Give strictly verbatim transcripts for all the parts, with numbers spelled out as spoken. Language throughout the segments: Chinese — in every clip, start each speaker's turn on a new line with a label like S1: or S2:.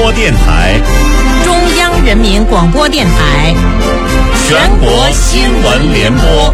S1: 播电台，
S2: 中央人民广播电台，
S1: 全国新闻联播。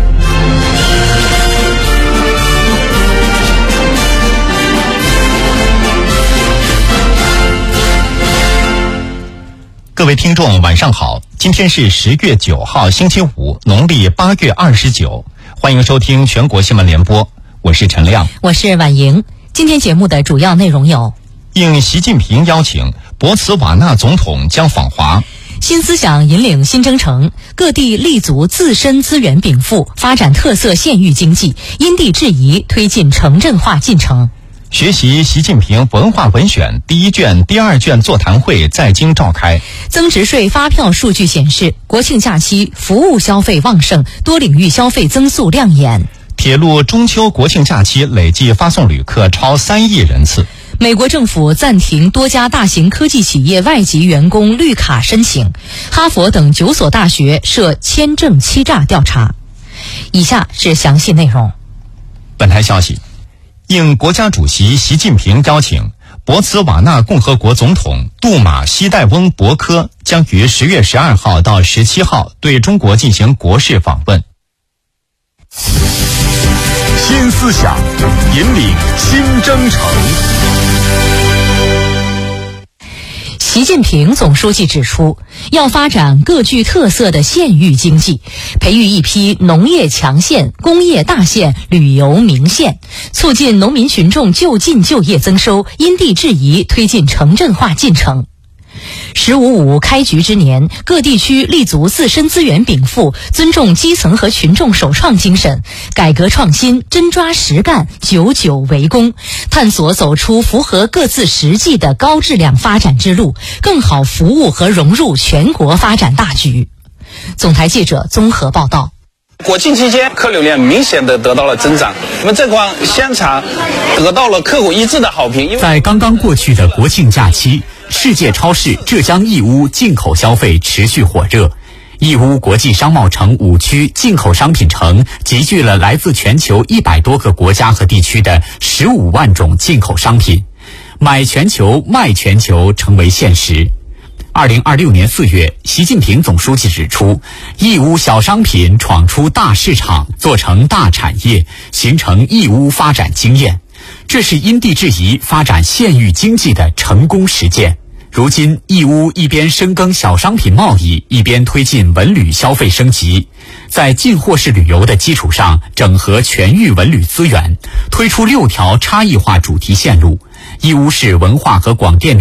S1: 各位听众晚上好，今天是十月九号星期五，农历八月二十九，欢迎收听全国新闻联播，我是陈亮，
S2: 我是婉莹。今天节目的主要内容有：
S1: 应习近平邀请，博茨瓦纳总统将访华；
S2: 新思想引领新征程，各地立足自身资源禀赋，发展特色县域经济，因地制宜推进城镇化进程。
S1: 学习习近平文化文选第一卷、第二卷座谈会在京召开。
S2: 增值税发票数据显示，国庆假期服务消费旺盛，多领域消费增速亮眼。
S1: 铁路中秋国庆假期累计发送旅客超三亿人次。
S2: 美国政府暂停多家大型科技企业外籍员工绿卡申请。哈佛等九所大学涉签证欺诈调查。以下是详细内容。
S1: 本台消息，应国家主席习近平邀请，博茨瓦纳共和国总统杜马西代翁博科将于十月十二号到十七号对中国进行国事访问。
S3: 新思想引领新征程。
S2: 习近平总书记指出，要发展各具特色的县域经济，培育一批农业强县、工业大县、旅游名县，促进农民群众就近就业增收，因地制宜推进城镇化进程。十五五开局之年，各地区立足自身资源禀赋，尊重基层和群众首创精神，改革创新，真抓实干，久久为功，探索走出符合各自实际的高质量发展之路，更好服务和融入全国发展大局。总台记者综合报道。
S4: 国庆期间，客流量明显的得到了增长。那么这款香肠得到了客户一致的好评。
S5: 在刚刚过去的国庆假期，世界超市浙江义乌进口消费持续火热。义乌国际商贸城五区进口商品城集聚了来自全球一百多个国家和地区的十五万种进口商品，买全球卖全球成为现实。二零二六年四月，习近平总书记指出，义乌小商品闯出大市场，做成大产业，形成义乌发展经验，这是因地制宜发展县域经济的成功实践。如今，义乌一边深耕小商品贸易，一边推进文旅消费升级，在进货式旅游的基础上，整合全域文旅资源，推出六条差异化主题线路。义乌市文化和广电